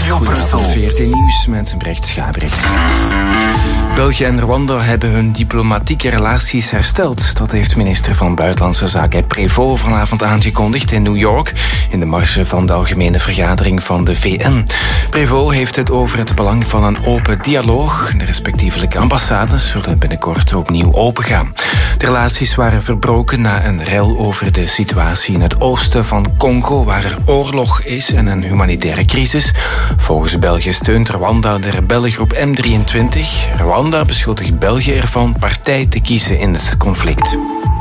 Studio Brussel. VRT Nieuws met Brecht Schabricht. België en Rwanda hebben hun diplomatieke relaties hersteld. Dat heeft minister van Buitenlandse Zaken Prévost vanavond aangekondigd in New York, in de marge van de algemene vergadering van de VN. Prévost heeft het over het belang van een open dialoog. De respectievelijke ambassades zullen binnenkort opnieuw opengaan. De relaties waren verbroken na een rel over de situatie in het oosten van Congo, waar er oorlog is en een humanitaire crisis. Volgens België steunt Rwanda de rebellengroep M23. Rwanda beschuldigt België ervan partij te kiezen in het conflict.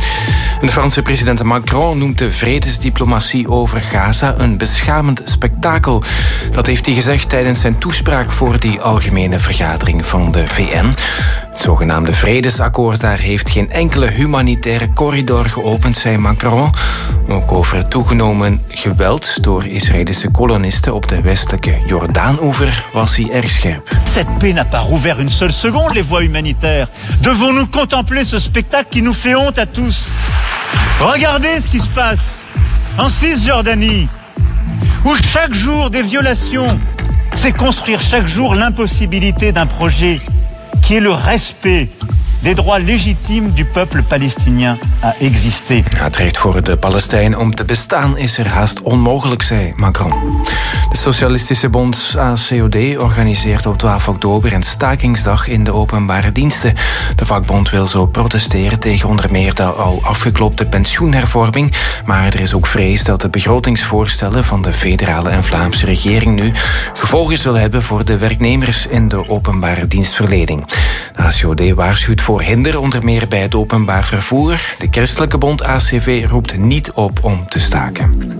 De Franse president Macron noemt de vredesdiplomatie over Gaza een beschamend spektakel. Dat heeft hij gezegd tijdens zijn toespraak voor die algemene vergadering van de VN. Het zogenaamde vredesakkoord daar heeft geen enkele humanitaire corridor geopend, zei Macron. Ook over het toegenomen geweld door Israëlische kolonisten op de westelijke Jordaanoever was hij erg scherp. Cette paix n'a pas rouvert une seule seconde les voies humanitaires. Devons-nous contempler ce spectacle qui nous fait honte à tous? Regardez ce qui se passe en Cisjordanie, où chaque jour des violations, c'est construire chaque jour l'impossibilité d'un projet qui est le respect des droits légitimes du peuple palestinien à exister. Ja, het recht voor de Palestijnen om te bestaan is er haast onmogelijk, zei Macron. De Socialistische Bond ACOD organiseert op 12 oktober een stakingsdag in de openbare diensten. De vakbond wil zo protesteren tegen onder meer de al afgeklopte pensioenhervorming, maar er is ook vrees dat de begrotingsvoorstellen van de federale en Vlaamse regering nu gevolgen zullen hebben voor de werknemers in de openbare dienstverlening. De ACOD waarschuwt voor hinder, onder meer bij het openbaar vervoer. De Christelijke Bond ACV roept niet op om te staken.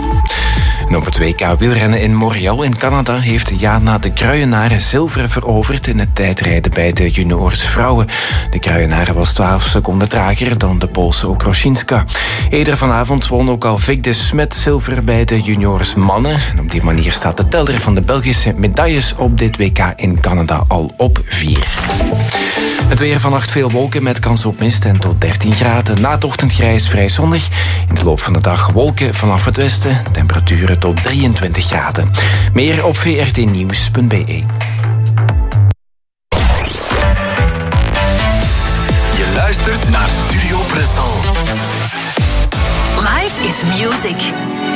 En op het WK wielrennen in Montreal in Canada heeft Jana de Kruijenaren zilver veroverd in het tijdrijden bij de juniors vrouwen. De Kruijenaren was 12 seconden trager dan de Poolse Okroszinska. Eerder vanavond won ook al Vic de Smet zilver bij de juniors mannen. En op die manier staat de teller van de Belgische medailles op dit WK in Canada al op 4. Het weer: vannacht veel wolken met kans op mist en tot 13 graden. Na het ochtendgrijs vrij zonnig. In de loop van de dag wolken vanaf het westen. Temperaturen tot 23 graden. Meer op vrtnieuws.be. Je luistert naar Studio Brussel. Life is music.